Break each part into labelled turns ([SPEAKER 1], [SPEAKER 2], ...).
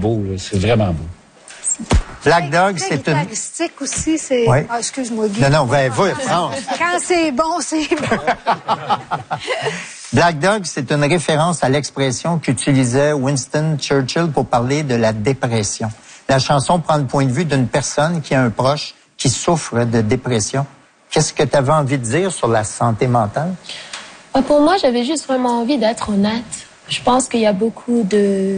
[SPEAKER 1] beau, là. C'est vraiment beau.
[SPEAKER 2] Black Dog, c'est une...
[SPEAKER 3] Humoristique aussi, c'est...
[SPEAKER 2] Oui.
[SPEAKER 3] Ah, excuse-moi, Guy.
[SPEAKER 2] Non, France.
[SPEAKER 3] Quand c'est bon, c'est bon.
[SPEAKER 2] Black Dog, c'est une référence à l'expression qu'utilisait Winston Churchill pour parler de la dépression. La chanson prend le point de vue d'une personne qui a un proche qui souffre de dépression. Qu'est-ce que tu avais envie de dire sur la santé mentale?
[SPEAKER 4] Pour moi, j'avais juste vraiment envie d'être honnête. Je pense qu'il y a beaucoup de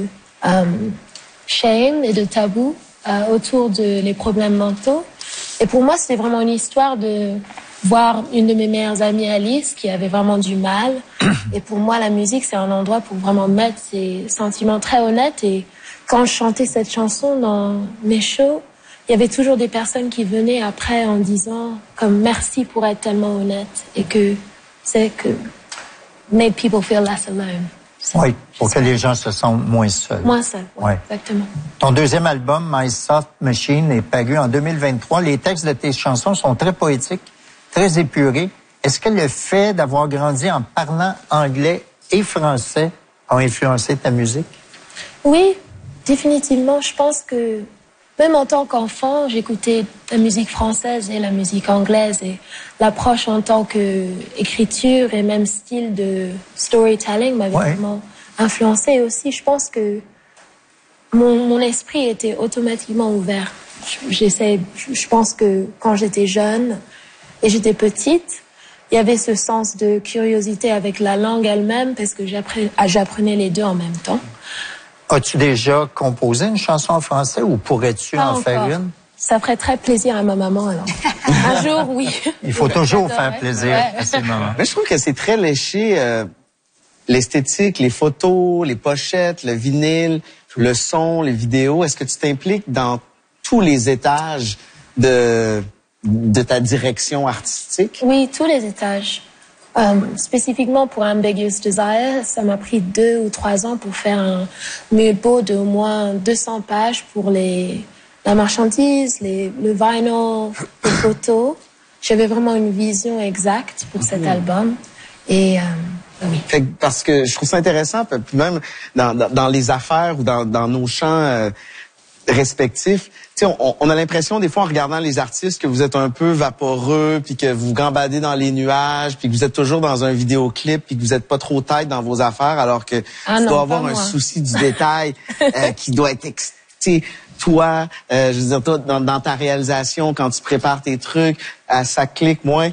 [SPEAKER 4] shame et de tabou autour des problèmes mentaux. Et pour moi, c'était vraiment une histoire de voir une de mes meilleures amies, Alice, qui avait vraiment du mal. Et pour moi, la musique, c'est un endroit pour vraiment mettre ses sentiments très honnêtes. Et quand je chantais cette chanson dans mes shows, il y avait toujours des personnes qui venaient après en disant comme merci pour être tellement honnête et que c'est que made people feel less alone.
[SPEAKER 2] Oui, pour que les gens se sentent moins seuls.
[SPEAKER 4] Moins seuls,
[SPEAKER 2] ouais.
[SPEAKER 4] Exactement.
[SPEAKER 2] Ton deuxième album, My Soft Machine, est paru en 2023. Les textes de tes chansons sont très poétiques, très épurés. Est-ce que le fait d'avoir grandi en parlant anglais et français a influencé ta musique? Oui,
[SPEAKER 4] définitivement. Je pense que même en tant qu'enfant, j'écoutais la musique française et la musique anglaise et l'approche en tant qu'écriture et même style de storytelling m'avait vraiment influencé aussi. Je pense que mon esprit était automatiquement ouvert. Je pense que quand j'étais jeune et j'étais petite, il y avait ce sens de curiosité avec la langue elle-même parce que j'apprenais les deux en même temps.
[SPEAKER 2] As-tu déjà composé une chanson en français ou pourrais-tu en faire une?
[SPEAKER 4] Ça ferait très plaisir à ma maman, alors. Un jour, oui.
[SPEAKER 2] Il faut toujours faire plaisir à ses mamans.
[SPEAKER 5] Mais je trouve que c'est très léché, l'esthétique, les photos, les pochettes, le vinyle, le son, les vidéos. Est-ce que tu t'impliques dans tous les étages de ta direction artistique?
[SPEAKER 4] Oui, tous les étages. Spécifiquement pour Ambiguous Desire, ça m'a pris 2 ou 3 ans pour faire un mulbo d'au moins 200 pages pour la marchandise, le vinyl, les photos. J'avais vraiment une vision exacte pour cet album. Et oui.
[SPEAKER 5] Parce que je trouve ça intéressant, puis même dans les affaires ou dans nos champs respectifs, on a l'impression des fois en regardant les artistes que vous êtes un peu vaporeux, puis que vous gambadez dans les nuages, puis que vous êtes toujours dans un vidéoclip, puis que vous êtes pas trop tête dans vos affaires, alors que tu dois avoir un souci du détail qui doit être toi, je veux dire, toi, dans ta réalisation, quand tu prépares tes trucs, ça clique moins.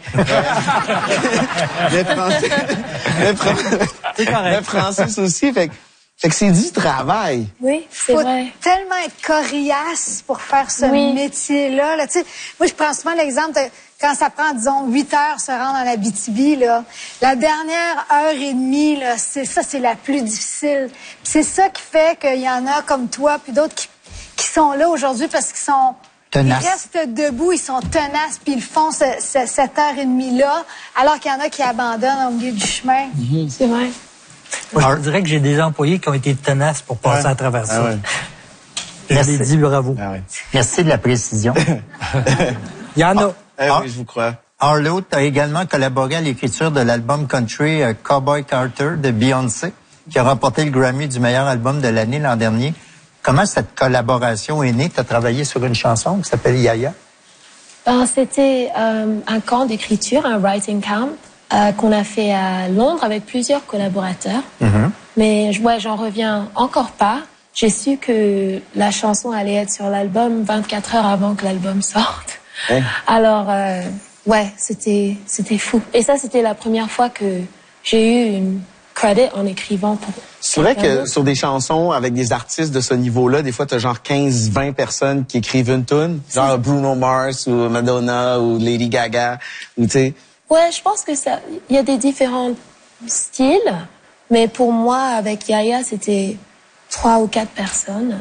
[SPEAKER 5] Mais Francis aussi, fait que c'est du travail.
[SPEAKER 4] Oui, c'est vrai.
[SPEAKER 3] Faut tellement être coriace pour faire ce métier-là. Là. Moi, je prends souvent l'exemple de quand ça prend, disons, 8 heures se rendre en Abitibi, là. La dernière heure et demie, là, c'est la plus difficile. Puis c'est ça qui fait qu'il y en a comme toi, puis d'autres qui sont là aujourd'hui parce qu'ils sont...
[SPEAKER 2] Tenaces.
[SPEAKER 3] Ils restent debout, ils sont tenaces, puis ils font cette heure et demie-là, alors qu'il y en a qui abandonnent au milieu du chemin.
[SPEAKER 4] C'est vrai.
[SPEAKER 6] Moi, je dirais que j'ai des employés qui ont été tenaces pour passer à travers ça. Je les dis bravo.
[SPEAKER 2] Merci de la précision.
[SPEAKER 6] Il y en a.
[SPEAKER 5] Oui, je vous crois.
[SPEAKER 2] Arlo, tu as également collaboré à l'écriture de l'album country Cowboy Carter de Beyoncé, qui a remporté le Grammy du meilleur album de l'année l'an dernier. Comment cette collaboration est née? Tu as travaillé sur une chanson qui s'appelle Yaya?
[SPEAKER 4] C'était un camp d'écriture, un writing camp, qu'on a fait à Londres avec plusieurs collaborateurs. Mais j'en reviens encore pas. J'ai su que la chanson allait être sur l'album 24 heures avant que l'album sorte. Alors, c'était fou. Et ça, c'était la première fois que j'ai eu une credit en écrivant pour...
[SPEAKER 5] C'est vrai que sur des chansons avec des artistes de ce niveau-là, des fois, t'as genre 15-20 personnes qui écrivent une tune, genre Bruno Mars ou Madonna ou Lady Gaga, ou tu sais...
[SPEAKER 4] Ouais, je pense que il y a des différents styles, mais pour moi, avec Yaya, c'était 3 ou 4 personnes.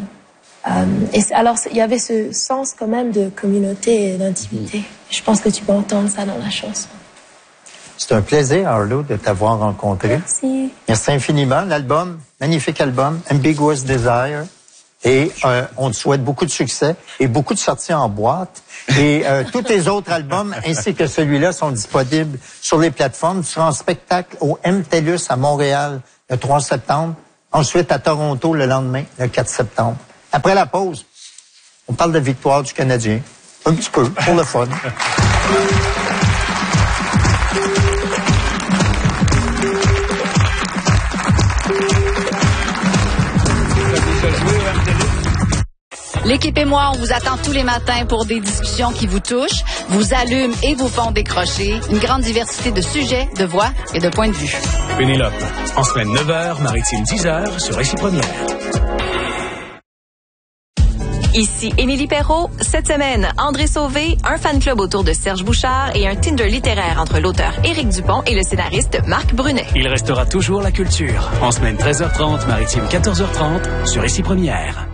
[SPEAKER 4] Alors, il y avait ce sens quand même de communauté et d'intimité. Je pense que tu peux entendre ça dans la chanson.
[SPEAKER 2] C'est un plaisir, Arlo, de t'avoir rencontré.
[SPEAKER 4] Merci.
[SPEAKER 2] Merci infiniment. L'album, magnifique album, Ambiguous Desire. Et on te souhaite beaucoup de succès et beaucoup de sorties en boîte. Et tous tes autres albums, ainsi que celui-là, sont disponibles sur les plateformes. Tu seras en spectacle au MTELUS à Montréal le 3 septembre. Ensuite, à Toronto le lendemain, le 4 septembre. Après la pause, on parle de victoire du Canadien. Un petit peu, pour le fun.
[SPEAKER 1] L'équipe et moi, on vous attend tous les matins pour des discussions qui vous touchent, vous allument et vous font décrocher. Une grande diversité de sujets, de voix et de points de vue.
[SPEAKER 7] Pénélope, en semaine 9h, Maritime 10h, sur Récit Première.
[SPEAKER 8] Ici Émilie Perrault. Cette semaine, André Sauvé, un fan club autour de Serge Bouchard et un Tinder littéraire entre l'auteur Éric Dupont et le scénariste Marc Brunet.
[SPEAKER 7] Il restera toujours la culture. En semaine 13h30, Maritime 14h30, sur Récit Première.